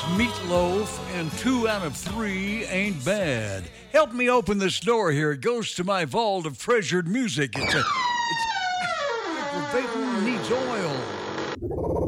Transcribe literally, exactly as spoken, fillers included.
Meatloaf, and two out of three ain't bad. Help me open this door here. It goes to my vault of treasured music. It's a. It's. Aggravating needs oil.